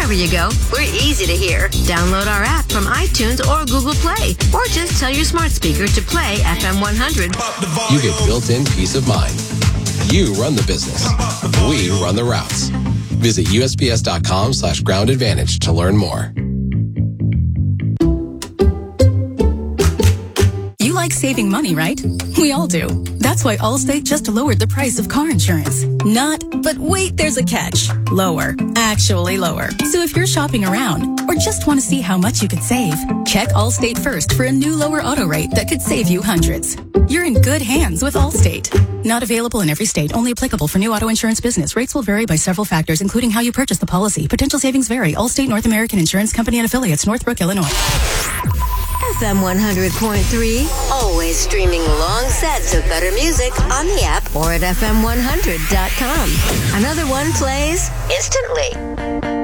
Wherever you go, we're easy to hear. Download our app from iTunes or Google Play, or just tell your smart speaker to play FM 100. You get built-in peace of mind. You run the business. We run the routes. Visit USPS.com/Ground Advantage to learn more. You like saving money, right? We all do. That's why Allstate just lowered the price of car insurance. But wait, there's a catch. Lower. Actually lower. So if you're shopping around or just want to see how much you could save, check Allstate first for a new lower auto rate that could save you hundreds. You're in good hands with Allstate. Not available in every state. Only applicable for new auto insurance business. Rates will vary by several factors, including how you purchase the policy. Potential savings vary. Allstate North American Insurance Company and Affiliates, Northbrook, Illinois. FM 100.3, always streaming long sets of better music on the app or at FM100.com. Another one plays instantly.